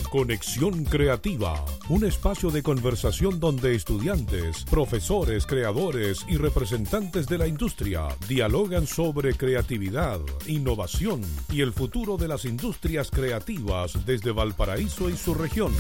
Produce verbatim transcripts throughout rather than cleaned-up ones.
Conexión Creativa, un espacio de conversación donde estudiantes, profesores, creadores y representantes de la industria dialogan sobre creatividad, innovación y el futuro de las industrias creativas desde Valparaíso y su región.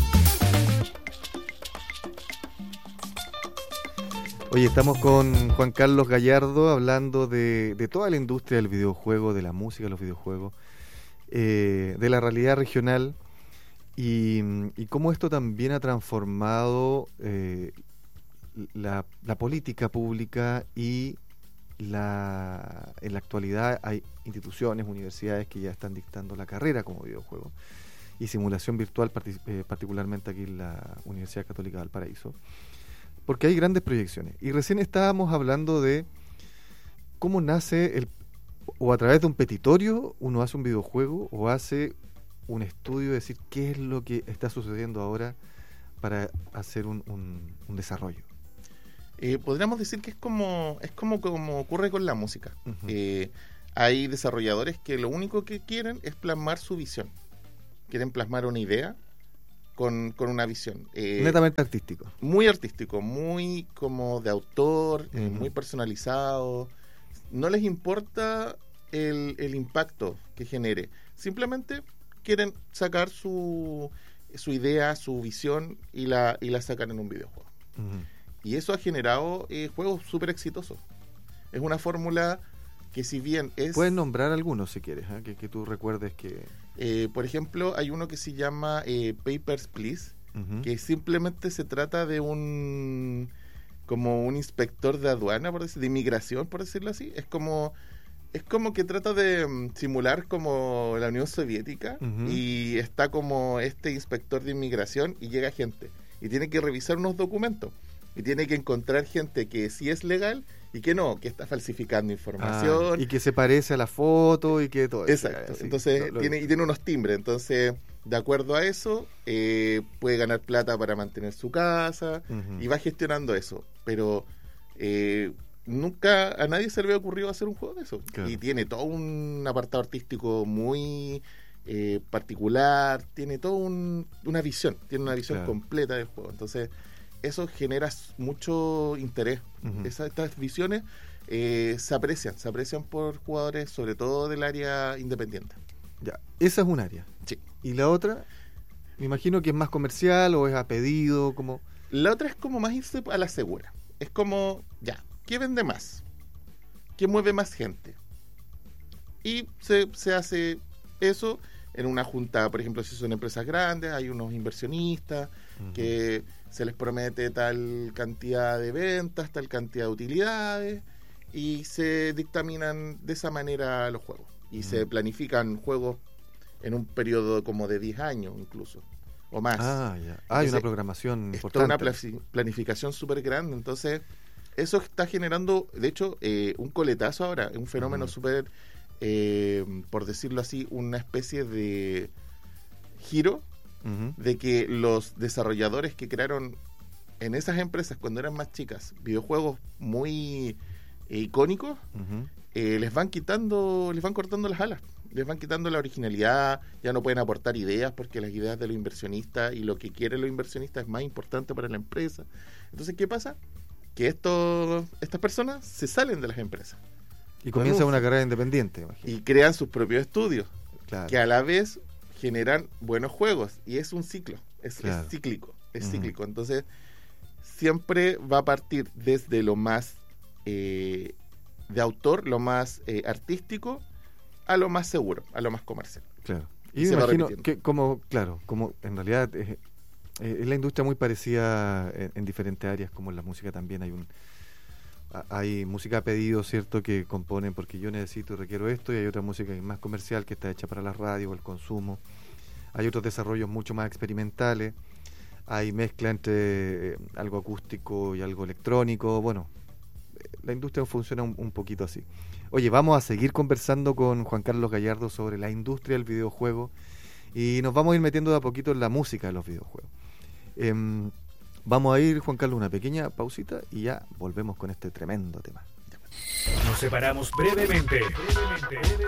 Oye, estamos con Juan Carlos Gallardo hablando de, de toda la industria del videojuego, de la música, de los videojuegos, eh, de la realidad regional y, y cómo esto también ha transformado eh, la, la política pública y la, en la actualidad hay instituciones, universidades que ya están dictando la carrera como videojuego y simulación virtual, partic- eh, particularmente aquí en la Universidad Católica de Valparaíso. Porque hay grandes proyecciones. Y recién estábamos hablando de cómo nace, el o a través de un petitorio uno hace un videojuego o hace un estudio de decir qué es lo que está sucediendo ahora para hacer un, un, un desarrollo. Eh, podríamos decir que es como es como, como ocurre con la música. Uh-huh. Eh, hay desarrolladores que lo único que quieren es plasmar su visión. Quieren plasmar una idea Con, con una visión. Eh, Netamente artístico. Muy artístico, muy como de autor, uh-huh. eh, muy personalizado. No les importa el, el impacto que genere. Simplemente quieren sacar su, su idea, su visión y la, y la sacan en un videojuego. Uh-huh. Y eso ha generado eh, juegos súper exitosos. Es una fórmula que si bien es... Puedes nombrar algunos si quieres, ¿eh? que, que tú recuerdes que... Eh, por ejemplo, hay uno que se llama eh, Papers, Please, uh-huh. que simplemente se trata de un como un inspector de aduana, por decir, de inmigración, por decirlo así. Es como es como que trata de um, simular como la Unión Soviética uh-huh. y está como este inspector de inmigración y llega gente y tiene que revisar unos documentos y tiene que encontrar gente que sí es legal y que no, que está falsificando información. Ah, y que se parece a la foto y que todo eso. Exacto. Sí, entonces, lo, lo tiene, y tiene unos timbres. Entonces, de acuerdo a eso, eh, puede ganar plata para mantener su casa uh-huh. y va gestionando eso. Pero eh, nunca a nadie se le había ocurrido hacer un juego de eso. Claro. Y tiene todo un apartado artístico muy eh, particular, tiene toda un, una visión, tiene una visión claro. completa del juego. Entonces, eso genera mucho interés. Uh-huh. Esa, estas visiones eh, se aprecian, se aprecian por jugadores, sobre todo del área independiente. Ya, esa es un área. Sí. ¿Y la otra? Me imagino que es más comercial o es a pedido, como... La otra es como más irse a la segura. Es como, ya, ¿qué vende más? ¿Qué mueve más gente? Y se, se hace eso en una junta, por ejemplo, si son empresas grandes, hay unos inversionistas uh-huh. que se les promete tal cantidad de ventas, tal cantidad de utilidades y se dictaminan de esa manera los juegos y uh-huh. se planifican juegos en un periodo como de diez años incluso o más. Ah, ya. Hay entonces, una programación es importante. Toda una planificación súper grande, entonces eso está generando, de hecho, eh, un coletazo ahora, un fenómeno uh-huh. súper, eh, por decirlo así, una especie de giro Uh-huh. de que los desarrolladores que crearon en esas empresas cuando eran más chicas videojuegos muy eh, icónicos uh-huh. eh, les van quitando, les van cortando las alas, les van quitando la originalidad, ya no pueden aportar ideas porque las ideas de los inversionistas y lo que quieren los inversionistas es más importante para la empresa. Entonces, ¿qué pasa? Que estos, estas personas se salen de las empresas y comienzan una carrera independiente, imagino. Y crean sus propios estudios claro. que a la vez generan buenos juegos y es un ciclo, es, claro. es cíclico, es uh-huh. cíclico. Entonces siempre va a partir desde lo más eh, de autor, lo más eh, artístico, a lo más seguro, a lo más comercial. Claro. Y, y me imagino que como, claro, como en realidad eh, eh, es la industria muy parecida en, en diferentes áreas, como en la música también hay un hay música a pedido, ¿cierto?, que componen porque yo necesito y requiero esto, y hay otra música que es más comercial, que está hecha para la radio o el consumo. Hay otros desarrollos mucho más experimentales, hay mezcla entre eh, algo acústico y algo electrónico. Bueno, la industria funciona un, un poquito así. Oye, vamos a seguir conversando con Juan Carlos Gallardo sobre la industria del videojuego y nos vamos a ir metiendo de a poquito en la música de los videojuegos. Eh, Vamos a ir, Juan Carlos, una pequeña pausita y ya volvemos con este tremendo tema. Nos separamos brevemente. brevemente, brevemente.